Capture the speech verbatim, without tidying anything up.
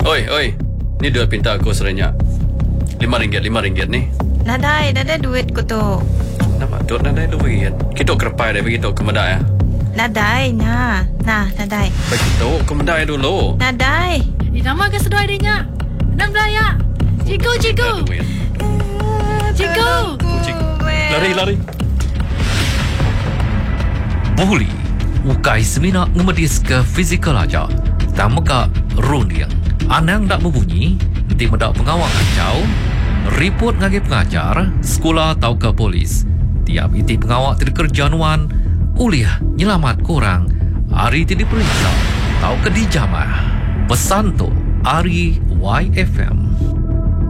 Oi, oi. Ni duit pinta aku serenyak. Lima ringgit, lima ringgit ni. Nadai, nadai duit ko to. Nama duit nadai duit. Kita kerpai dah begitu ke medai ya. Nadai, na. Nah, nadai. Begitu ke medai dulu. Nadai. Eh, nama ke sedua adanya? Enam belaya. Ciku, ciku. Ciku. Lari, lari. Boleh. Ukai semina ngemedis ke fizikal aja. Tak meka rundiang. Anang tak berbunyi, nanti mendak pengawal kacau, report ngagi pengajar, sekolah atau ke polis. Tiap iti pengawal tidak kerjaanuan, uliah nyelamat korang, hari tidak diperiksa, atau ke dijamah. Pesan tu, Ari Y F M.